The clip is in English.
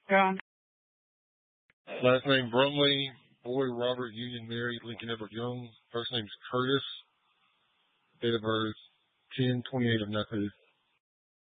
Yeah. Last name Brumley, boy Robert Union Mary Lincoln Edward Young. First name's Curtis. Date of birth 10/28 of 19.